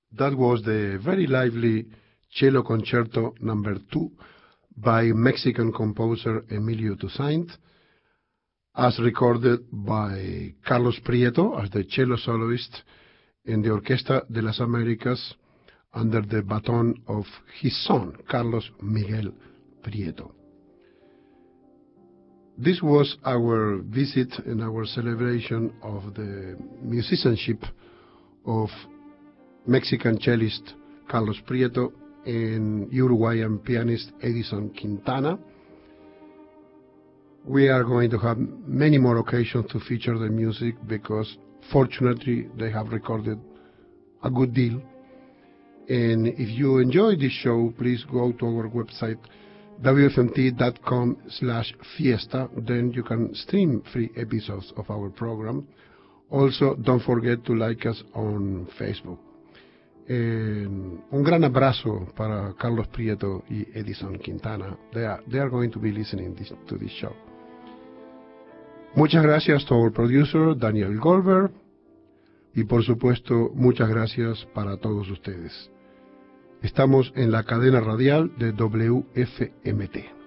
That was the very lively Cello Concerto No. 2 by Mexican composer Emilio Toussaint, as recorded by Carlos Prieto as the cello soloist in the Orquesta de las Américas under the baton of his son, Carlos Miguel Prieto. This was our visit and our celebration of the musicianship of Mexican cellist Carlos Prieto and Uruguayan pianist Edison Quintana. We are going to have many more occasions to feature the music because fortunately they have recorded a good deal. And if you enjoy this show, please go to our website wfmt.com/fiesta. Then you can stream free episodes of our program. Also, don't forget to like us on Facebook. Un gran abrazo para Carlos Prieto y Edison Quintana. They are going to be listening to this show. Muchas gracias to our producer, Daniel Goldberg. Y por supuesto, muchas gracias para todos ustedes. Estamos en la cadena radial de WFMT.